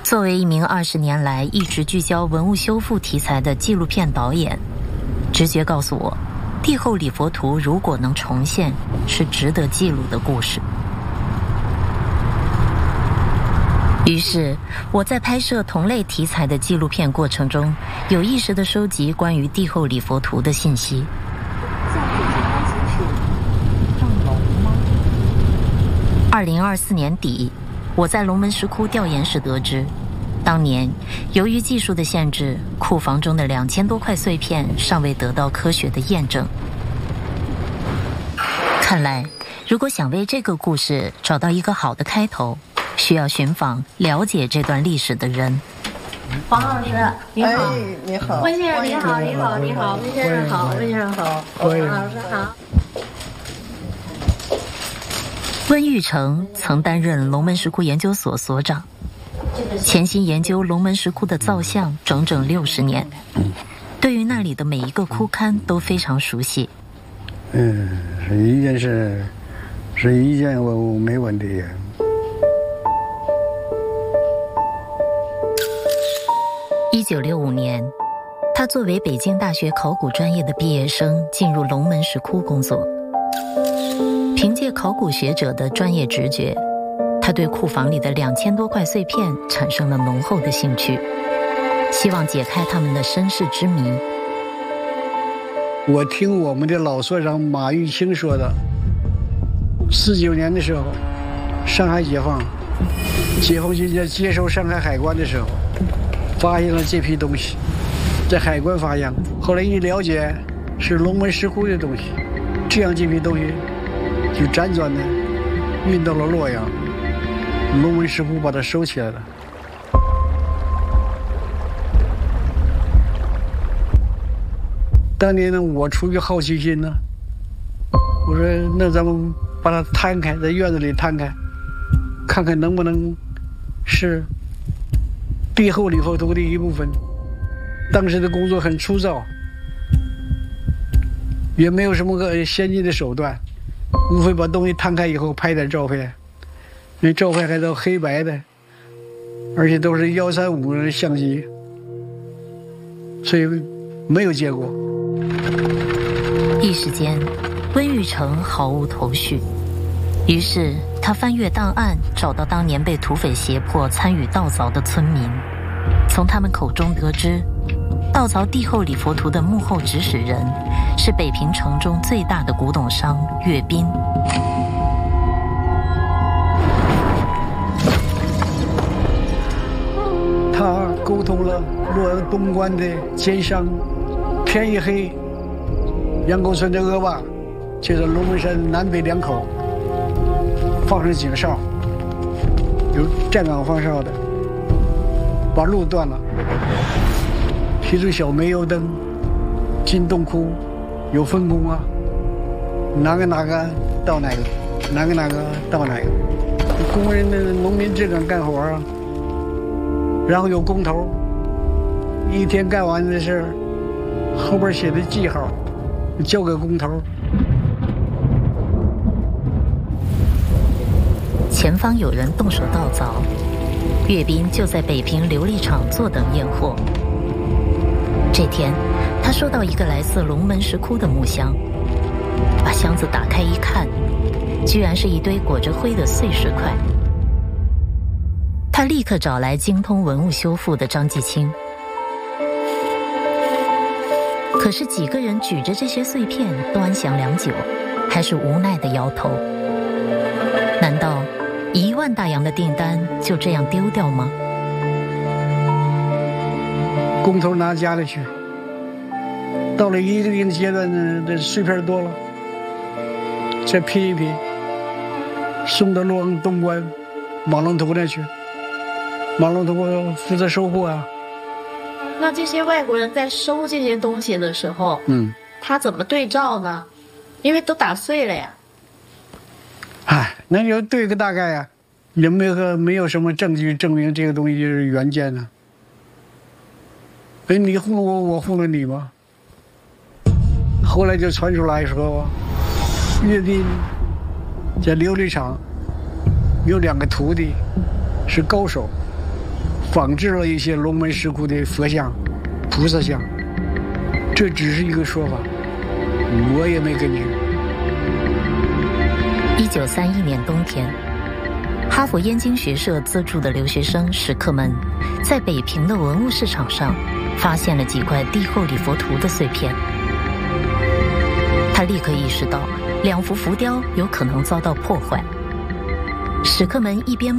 作为一名20年来一直聚焦文物修复题材的纪录片导演，直觉告诉我，帝后礼佛图如果能重现，是值得记录的故事。于是，我在拍摄同类题材的纪录片过程中，有意识地收集关于帝后礼佛图的信息。2024年底，我在龙门石窟调研时得知，当年由于技术的限制，库房中的2000多块碎片尚未得到科学的验证。看来，如果想为这个故事找到一个好的开头，需要寻访了解这段历史的人。 黄老师，你好。 哎，你好。 温先生，你好，你好，你好，温先生好，温先生好，黄老师好。 温玉成曾担任龙门石窟研究所所长，潜心研究龙门石窟的造像整整60年，对于那里的每一个窟龛都非常熟悉。 是一件事，是一件我没问题。 1965年，他作为北京大学考古专业的毕业生进入龙门石窟工作。凭借考古学者的专业直觉，他对库房里的2000多块碎片产生了浓厚的兴趣，希望解开他们的身世之谜。 我听我们的老所长马玉清说的，49年的时候，上海解放军在接收上海海关的时候，发现了这批东西，在海关发现，后来一了解是龙门石窟的东西，这样这批东西就辗转的运到了洛阳，龙门石窟把它收起来了。当年呢，我出于好奇心呢，我说那咱们把它摊开，在院子里摊开，看看能不能是帝后礼佛图的一部分。当时的工作很粗糙，也没有什么个先进的手段，无非把东西摊开以后拍点照片，那照片还都黑白的，而且都是135的相机，所以没有结果。 一时间，温玉成毫无头绪，于是他翻阅档案，找到当年被土匪胁迫参与盗凿的村民，从他们口中得知，盗凿帝后礼佛图的幕后指使人是北平城中最大的古董商岳斌。 他沟通了洛阳东关的奸商田一黑、杨沟村的恶霸，就在龙门山南北2口放上警哨，有站岗放哨的，把路断了，提出小煤油灯进洞窟，有分工啊，哪个到哪个，哪个到哪个，工人的农民只敢干活啊，然后有工头，一天干完的事后边写的记号交给工头。 前方有人动手盗凿，岳斌就在北平琉璃厂坐等验货。这天，他收到一个来自龙门石窟的木箱，把箱子打开一看，居然是一堆裹着灰的碎石块。他立刻找来精通文物修复的张继清，可是几个人举着这些碎片端详良久，还是无奈地摇头。难道1万大洋的订单就这样丢掉吗？ 工头拿家里去，到了一定阶段呢，这碎片多了，再拼一拼，送到洛阳东关马龙头那去，马龙头负责收货啊。 那这些外国人在收这些东西的时候，他怎么对照呢？因为都打碎了呀。 那就对个大概呀，也没有什么证据证明这个东西就是原件呢。你糊弄我，我糊弄你吗？后来就传出来说，岳斌在琉璃厂有2个徒弟是高手， 仿制了一些龙门石窟的佛像、菩萨像，这只是一个说法，我也没根据。 1931年冬天，哈佛燕京学社资助的留学生史克门在北平的文物市场上发现了几块帝后礼佛图的碎片。他立刻意识到2幅浮雕有可能遭到破坏。史克门一边